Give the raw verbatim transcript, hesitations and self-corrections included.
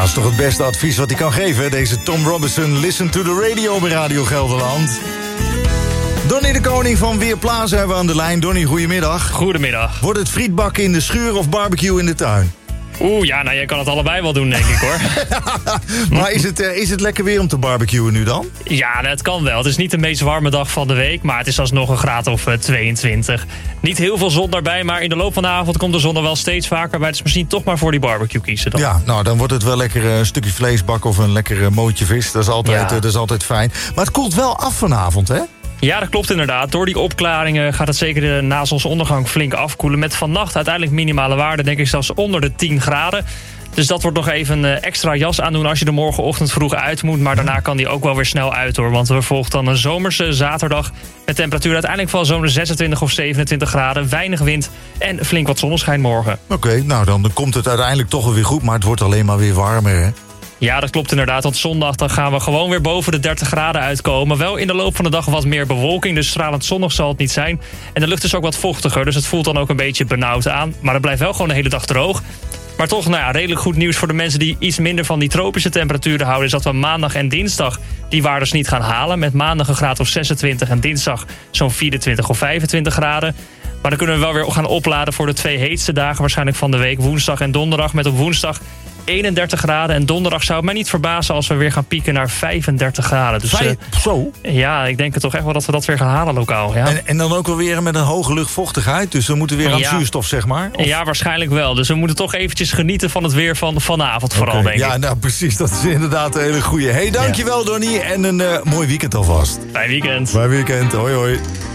dat is toch het beste advies wat hij kan geven. Deze Tom Robinson, listen to the radio bij Radio Gelderland. Donnie de Koning van Weerplaza hebben we aan de lijn. Donnie, goedemiddag. Goedemiddag. Wordt het frietbakken in de schuur of barbecue in de tuin? Oeh, ja, nou, jij kan het allebei wel doen, denk ik, hoor. Maar is het, uh, is het lekker weer om te barbecuen nu dan? Ja, het kan wel. Het is niet de meest warme dag van de week, maar het is alsnog een graad of uh, tweeëntwintig. Niet heel veel zon daarbij, maar in de loop van de avond komt de zon er wel steeds vaker bij. Dus misschien toch maar voor die barbecue kiezen dan. Ja, nou, dan wordt het wel lekker uh, een stukje vlees bakken of een lekker uh, mootje vis. Dat is, altijd, Ja. uh, dat is altijd fijn. Maar het koelt wel af vanavond, hè? Ja, dat klopt inderdaad. Door die opklaringen gaat het zeker uh, na zonsondergang flink afkoelen. Met vannacht uiteindelijk minimale waarde, denk ik zelfs onder de tien graden. Dus dat wordt nog even een extra jas aandoen als je er morgenochtend vroeg uit moet. Maar daarna kan die ook wel weer snel uit, hoor. Want we volgen dan een zomerse zaterdag met temperatuur uiteindelijk van zo'n zesentwintig of zevenentwintig graden. Weinig wind en flink wat zonneschijn morgen. Oké, okay, nou dan komt het uiteindelijk toch wel weer goed. Maar het wordt alleen maar weer warmer, hè? Ja, dat klopt inderdaad. Want zondag dan gaan we gewoon weer boven de dertig graden uitkomen. Wel in de loop van de dag wat meer bewolking. Dus stralend zonnig zal het niet zijn. En de lucht is ook wat vochtiger. Dus het voelt dan ook een beetje benauwd aan. Maar het blijft wel gewoon de hele dag droog. Maar toch, nou ja, redelijk goed nieuws voor de mensen die iets minder van die tropische temperaturen houden. Is dat we maandag en dinsdag die waardes niet gaan halen. Met maandag een graad of zesentwintig en dinsdag zo'n vierentwintig of vijfentwintig graden. Maar dan kunnen we wel weer gaan opladen voor de twee heetste dagen waarschijnlijk van de week. Woensdag en donderdag. Met op woensdag eenendertig graden. En donderdag zou het mij niet verbazen als we weer gaan pieken naar vijfendertig graden. Dus, Vijf, uh, zo? Ja, ik denk het toch echt wel dat we dat weer gaan halen lokaal. Ja, En, en dan ook wel weer met een hoge luchtvochtigheid. Dus we moeten weer aan Ja. zuurstof, zeg maar? Of... ja, waarschijnlijk wel. Dus we moeten toch eventjes genieten van het weer van vanavond vooral, Okay. denk ik. Ja, nou precies. Dat is inderdaad een hele goeie. Hey, dankjewel, ja. Donnie. En een uh, mooi weekend alvast. Fijn weekend. Fijn weekend. Hoi, hoi.